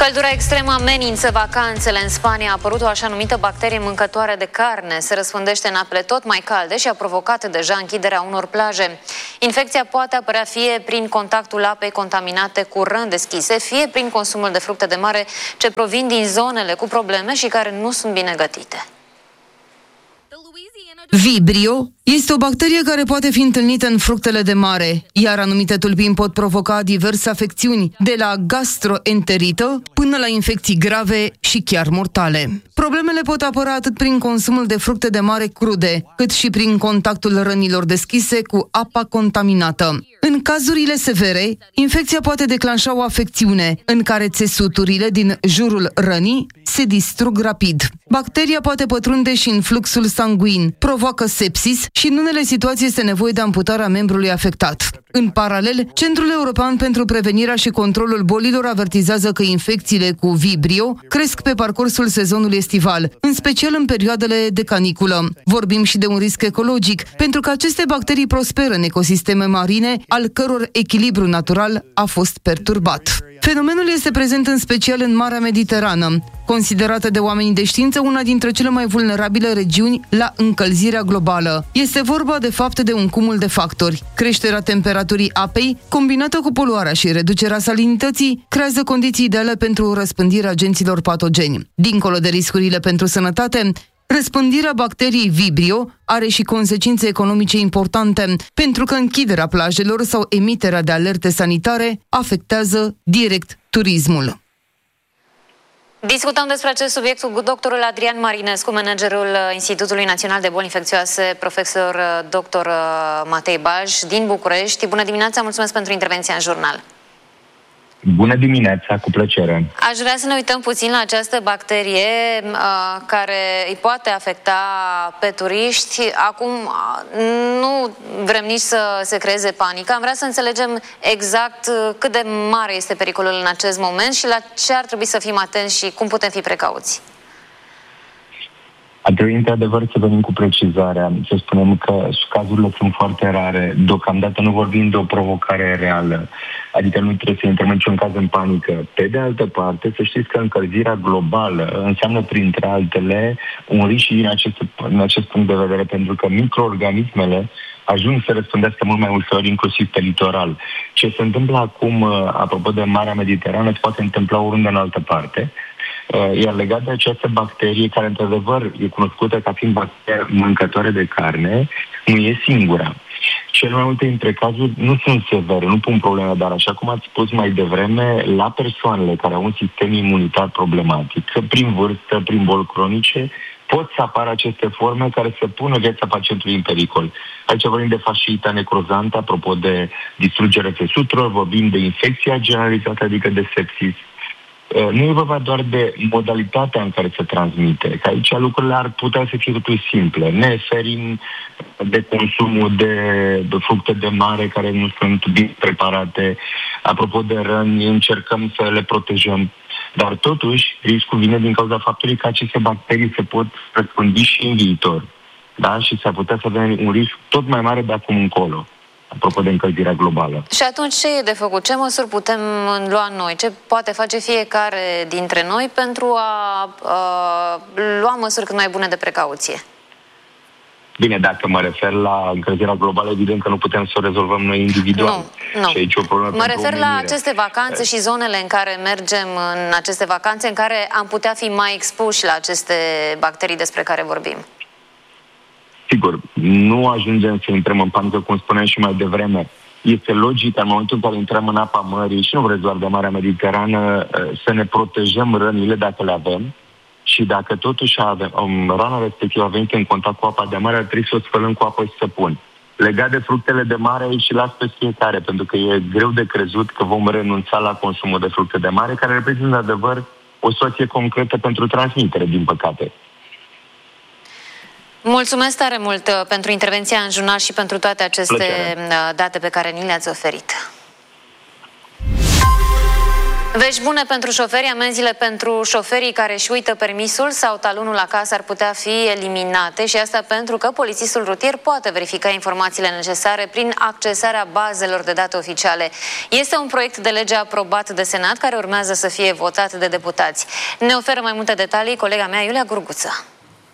Căldura extremă amenință vacanțele. În Spania a apărut o așa numită bacterie mâncătoare de carne. Se răspândește în apele tot mai calde și a provocat deja închiderea unor plaje. Infecția poate apărea fie prin contactul apei contaminate cu răni deschise, fie prin consumul de fructe de mare ce provin din zonele cu probleme și care nu sunt bine gătite. Vibrio este o bacterie care poate fi întâlnită în fructele de mare, iar anumite tulpini pot provoca diverse afecțiuni, de la gastroenterită până la infecții grave și chiar mortale. Problemele pot apărea atât prin consumul de fructe de mare crude, cât și prin contactul rănilor deschise cu apa contaminată. În cazurile severe, infecția poate declanșa o afecțiune în care țesuturile din jurul rănii se distrug rapid. Bacteria poate pătrunde și în fluxul sanguin, provoacă sepsis și în unele situații este nevoie de amputarea membrului afectat. În paralel, Centrul European pentru Prevenirea și Controlul Bolilor avertizează că infecțiile cu Vibrio cresc pe parcursul sezonului estival, în special în perioadele de caniculă. Vorbim și de un risc ecologic, pentru că aceste bacterii prosperă în ecosisteme marine, al căror echilibru natural a fost perturbat. Fenomenul este prezent în special în Marea Mediterană, considerată de oamenii de știință una dintre cele mai vulnerabile regiuni la încălzirea globală. Este vorba de fapt de un cumul de factori. Creșterea temperaturii apei, combinată cu poluarea și reducerea salinității, creează condiții ideale pentru răspândirea agenților patogeni. Dincolo de riscurile pentru sănătate, răspândirea bacteriei Vibrio are și consecințe economice importante, pentru că închiderea plajelor sau emiterea de alerte sanitare afectează direct turismul. Discutăm despre acest subiect cu doctorul Adrian Marinescu, managerul Institutului Național de Boli Infecțioase, profesor dr. Matei Baj din București. Bună dimineața, mulțumesc pentru intervenția în jurnal. Bună dimineața, cu plăcere. Aș vrea să ne uităm puțin la această bacterie care îi poate afecta pe turiști. Acum nu vrem nici să se creeze panică. Am vrea să înțelegem exact cât de mare este pericolul în acest moment și la ce ar trebui să fim atenți și cum putem fi precauți. Ar trebui într-adevăr să venim cu precizarea, să spunem că cazurile sunt foarte rare, deocamdată nu vorbim de o provocare reală, adică nu trebuie să intrăm niciun caz în panică. Pe de altă parte, să știți că încălzirea globală înseamnă, printre altele, un risc și din acest punct de vedere, pentru că microorganismele ajung să răspândească mult mai ușor, inclusiv pe litoral. Ce se întâmplă acum, apropo de Marea Mediterană, se poate întâmpla oriunde în altă parte. Iar legat de această bacterie, care într-adevăr e cunoscută ca fiind bacterie mâncătoare de carne, nu e singura. Cele mai multe dintre cazuri nu sunt severe, nu pun probleme, dar așa cum ați spus mai devreme, la persoanele care au un sistem imunitar problematic, prin vârstă, prin boli cronice, pot să apară aceste forme care să pună viața pacientului în pericol. Aici vorbim de fasciita necrozantă, apropo de distrugerea țesuturilor, vorbim de infecția generalizată, adică de sepsis. Nu e vorba doar de modalitatea în care se transmite, că aici lucrurile ar putea să fie totuși simple. Ne ferim de consumul de fructe de mare care nu sunt bine preparate. Apropo de răni, încercăm să le protejăm. Dar totuși, riscul vine din cauza faptului că aceste bacterii se pot răspândi și în viitor. Da? Și s-ar putea să avem un risc tot mai mare de acum încolo, apropo de încălzirea globală. Și atunci ce e de făcut? Ce măsuri putem lua noi? Ce poate face fiecare dintre noi pentru a lua măsuri cât mai bune de precauție? Bine, dacă mă refer la încălzirea globală, evident că nu putem să o rezolvăm noi individual. Nu. Și aici o problemă mă refer la aceste vacanțe și zonele în care mergem în aceste vacanțe, în care am putea fi mai expuși la aceste bacterii despre care vorbim. Sigur, nu ajungem să intrăm în panică, cum spuneam și mai devreme. Este logic în momentul în care intrăm în apa mării, și nu vreți doar de Marea Mediterană, să ne protejăm rănile dacă le avem. Și dacă totuși rana respectivă a venit în contact cu apa de mare, ar trebui să o spălăm cu apă și săpun. Legat de fructele de mare, și las pe fiecare, pentru că e greu de crezut că vom renunța la consumul de fructe de mare, care reprezintă, adevăr, o situație concretă pentru transmitere, din păcate. Mulțumesc tare mult pentru intervenția în jurnal și pentru toate aceste date pe care ni le-ați oferit. Vești bune pentru șoferi. Amenziile pentru șoferii care își uită permisul sau talonul acasă ar putea fi eliminate, și asta pentru că polițistul rutier poate verifica informațiile necesare prin accesarea bazelor de date oficiale. Este un proiect de lege aprobat de Senat care urmează să fie votat de deputați. Ne oferă mai multe detalii colega mea Iulia Gurguță.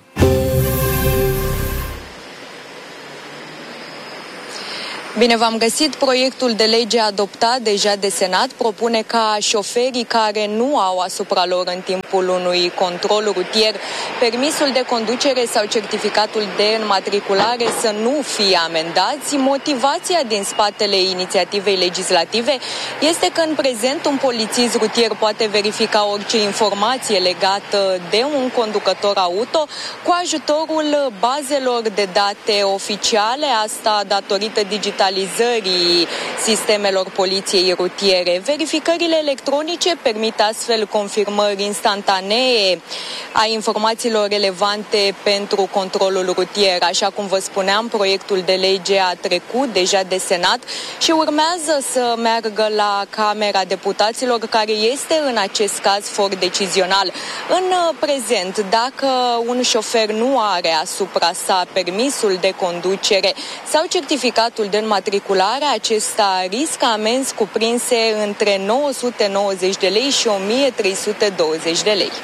Bine v-am găsit. Proiectul de lege adoptat deja de Senat propune ca șoferii care nu au asupra lor în timpul unui control rutier permisul de conducere sau certificatul de înmatriculare să nu fie amendați. Motivația din spatele inițiativei legislative este că în prezent un polițist rutier poate verifica orice informație legată de un conducător auto cu ajutorul bazelor de date oficiale, asta datorită digitalizării sistemelor poliției rutiere. Verificările electronice permit astfel confirmări instantanee a informațiilor relevante pentru controlul rutier. Așa cum vă spuneam, proiectul de lege a trecut deja de Senat și urmează să meargă la Camera Deputaților, care este în acest caz for decizional. În prezent, dacă un șofer nu are asupra sa permisul de conducere sau certificatul de înmatriculare, acesta riscă amenzi cuprinse între 990 de lei și 1320 de lei.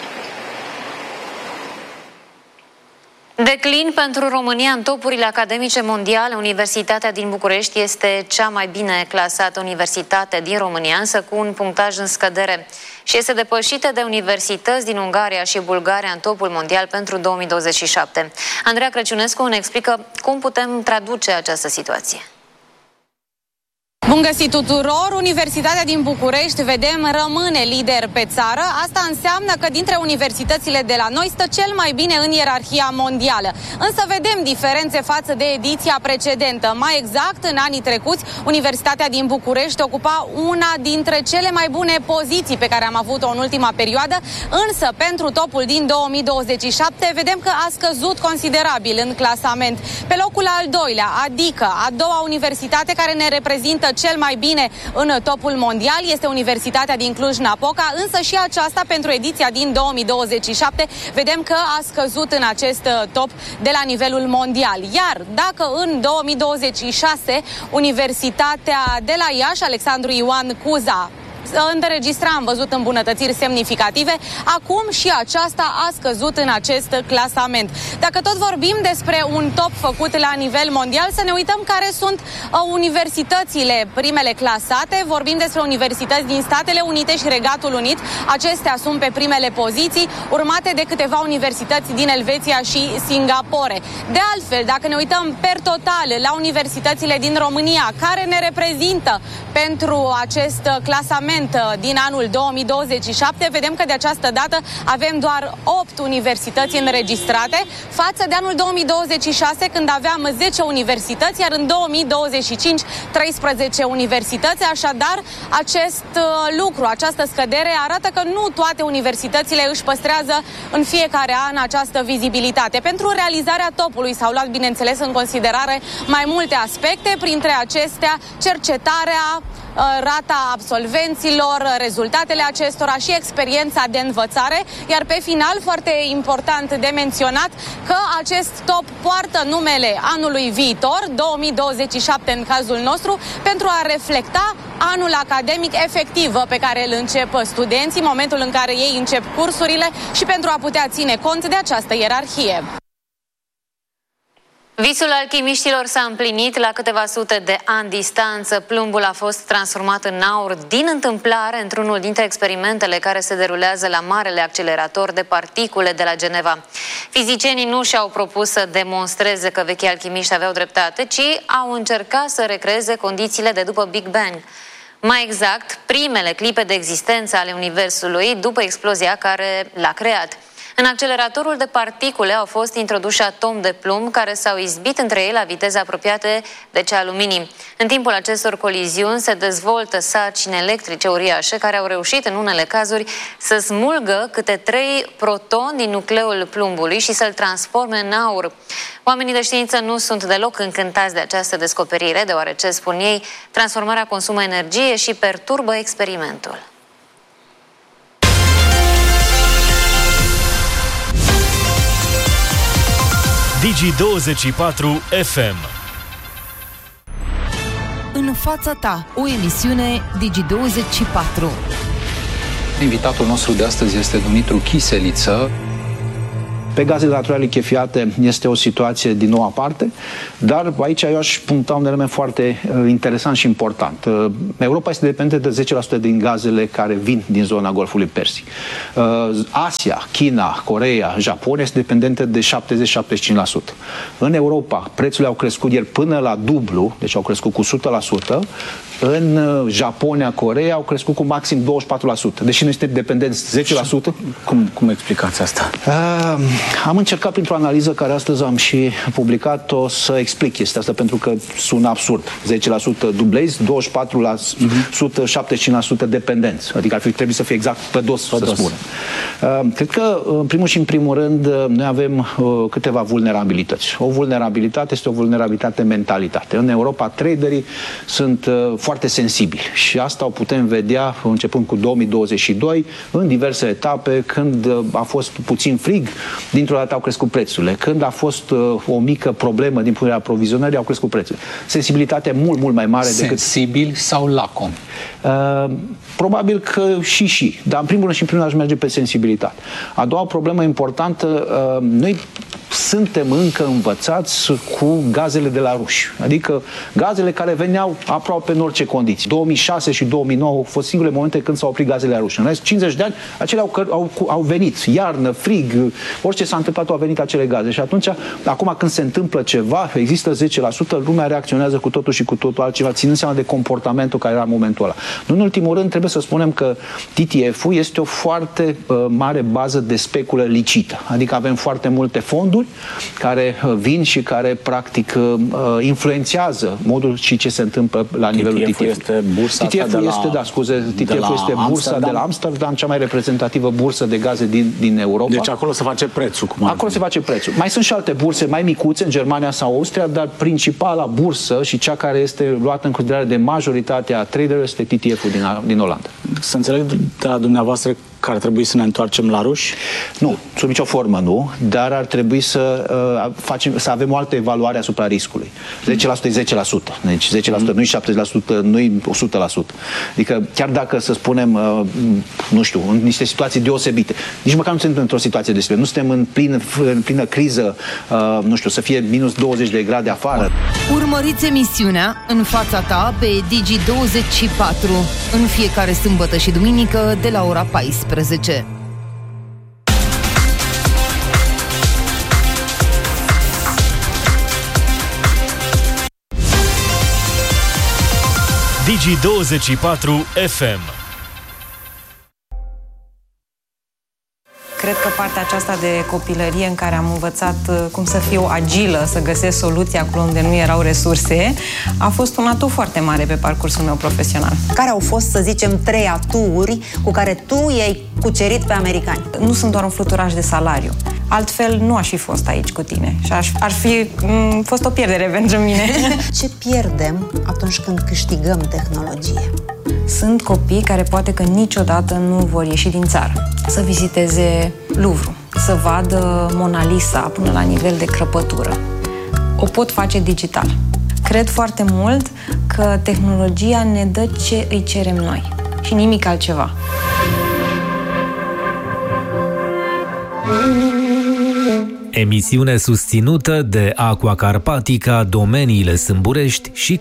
Declin pentru România în topurile academice mondiale. Universitatea din București este cea mai bine clasată universitate din România, însă cu un punctaj în scădere, și este depășită de universități din Ungaria și Bulgaria în topul mondial pentru 2027. Andreea Crăciunescu ne explică cum putem traduce această situație. Bun găsit tuturor! Universitatea din București, vedem, rămâne lider pe țară. Asta înseamnă că dintre universitățile de la noi stă cel mai bine în ierarhia mondială. Însă vedem diferențe față de ediția precedentă. Mai exact, în anii trecuți, Universitatea din București ocupa una dintre cele mai bune poziții pe care am avut-o în ultima perioadă, însă pentru topul din 2027 vedem că a scăzut considerabil în clasament. Pe locul al doilea, adică a doua universitate care ne reprezintă cel mai bine în topul mondial, este Universitatea din Cluj-Napoca, însă și aceasta pentru ediția din 2027 vedem că a scăzut în acest top de la nivelul mondial. Iar dacă în 2026 Universitatea de la Iași, Alexandru Ioan Cuza, înregistra, am văzut, îmbunătățiri semnificative, acum și aceasta a scăzut în acest clasament. Dacă tot vorbim despre un top făcut la nivel mondial, să ne uităm care sunt universitățile primele clasate. Vorbim despre universități din Statele Unite și Regatul Unit. Acestea sunt pe primele poziții, urmate de câteva universități din Elveția și Singapore. De altfel, dacă ne uităm per total la universitățile din România, care ne reprezintă pentru acest clasament din anul 2027, vedem că de această dată avem doar 8 universități înregistrate, față de anul 2026, când aveam 10 universități, iar în 2025 13 universități. Așadar, acest lucru, această scădere arată că nu toate universitățile își păstrează în fiecare an această vizibilitate. Pentru realizarea topului s-au luat, bineînțeles, în considerare mai multe aspecte, printre acestea cercetarea, rata absolvenților, rezultatele acestora și experiența de învățare, iar pe final, foarte important de menționat, că acest top poartă numele anului viitor, 2027 în cazul nostru, pentru a reflecta anul academic efectiv pe care îl încep studenții, momentul în care ei încep cursurile, și pentru a putea ține cont de această ierarhie. Visul alchimiștilor s-a împlinit la câteva sute de ani distanță. Plumbul a fost transformat în aur din întâmplare într-unul dintre experimentele care se derulează la Marele Accelerator de Particule de la Geneva. Fizicienii nu și-au propus să demonstreze că vechii alchimiști aveau dreptate, ci au încercat să recreeze condițiile de după Big Bang. Mai exact, primele clipe de existență ale Universului după explozia care l-a creat. În acceleratorul de particule au fost introduși atomi de plumb care s-au izbit între ei la viteze apropiate de cea a luminii. În timpul acestor coliziuni se dezvoltă sarcini electrice uriașe care au reușit în unele cazuri să smulgă câte 3 protoni din nucleul plumbului și să-l transforme în aur. Oamenii de știință nu sunt deloc încântați de această descoperire, deoarece, spun ei, transformarea consumă energie și perturbă experimentul. Digi24 FM. În fața ta, o emisiune Digi24. Invitatul nostru de astăzi este Dumitru Chiseliță. Pe gazele naturale lichefiate este o situație din nou aparte, dar aici eu aș puncta un element foarte interesant și important. Europa este dependentă de 10% din gazele care vin din zona Golfului Persic. Asia, China, Coreea, Japonia este dependentă de 70-75%. În Europa, prețurile au crescut ieri până la dublu, deci au crescut cu 100%. În Japonia, Coreea au crescut cu maxim 24%. Deși noi suntem dependenți 10%. Cum explicați asta? Am încercat printr-o analiză care astăzi am și publicat-o să explic chestia asta, pentru că sună absurd. 10% dublezi, 24%, 75% dependenți. Adică ar fi trebuit să fie exact pe dos, să spunem. Cred că, în primul și în primul rând, noi avem câteva vulnerabilități. O vulnerabilitate este o vulnerabilitate mentalitate. În Europa, traderii sunt foarte sensibili și asta o putem vedea începând cu 2022, în diverse etape, când a fost puțin frig, dintr-o dată au crescut prețurile. Când a fost o mică problemă din punerea aprovizionării, au crescut prețurile. Sensibilitatea mult mai mare decât... Sensibili sau lacom? Probabil că și. Dar în primul rând și în primul rând aș merge pe sensibilitate. A doua problemă importantă, noi suntem încă învățați cu gazele de la ruși. Adică gazele care veneau aproape în orice condiții. 2006 și 2009 au fost singurele momente când s-au oprit gazele la ruși. În rest, 50 de ani, acelea au venit. Iarnă, frig, orice s-a întâmplat, au venit acele gaze. Și atunci, acum când se întâmplă ceva, există 10%, lumea reacționează cu totul și cu totul altceva, ținând seama de comportamentul care era în momentul ăla. Nu în ultimul rând, trebuie să spunem că TTF-ul este o foarte mare bază de speculă licită. Adică avem foarte multe fonduri care vin și care practic influențează modul și ce se întâmplă la nivelul TTF-ului. Este bursa TTF-ul este bursa de la Amsterdam, cea mai reprezentativă bursă de gaze din Europa. Deci acolo se face prețul. Acolo se face prețul. Mai sunt și alte burse mai micuțe în Germania sau Austria, dar principala bursă și cea care este luată în considerare de majoritatea traderilor este TTF-ul din Olanda. Să înțeleg de la dumneavoastră că ar trebui să ne întoarcem la ruși? Nu, sub nicio formă nu, dar ar trebui să avem o altă evaluare asupra riscului. 10% e 10%. Deci 10% nu-i 70%, nu-i 100%. Adică chiar dacă, să spunem, nu știu, în niște situații deosebite, nici măcar nu suntem într-o situație deosebită, nu suntem în plină criză, nu știu, să fie minus 20 de grade afară. Urmăriți emisiunea În fața ta pe Digi24 în fiecare sâmbătă și duminică de la ora 14. Digi24 FM. Cred că partea aceasta de copilărie în care am învățat cum să fiu agilă, să găsesc soluții acolo unde nu erau resurse, a fost un atu foarte mare pe parcursul meu profesional. Care au fost, să zicem, 3 aturi cu care tu i-ai cucerit pe americani? Nu sunt doar un fluturaj de salariu. Altfel nu aș fi fost aici cu tine și ar fi fost o pierdere pentru mine. Ce pierdem atunci când câștigăm tehnologie? Sunt copii care poate că niciodată nu vor ieși din țară. Să viziteze Louvre, să vadă Mona Lisa până la nivel de crăpătură. O pot face digital. Cred foarte mult că tehnologia ne dă ce îi cerem noi și nimic altceva. Emisiune susținută de Aqua Carpatica, Domeniile Sâmburești și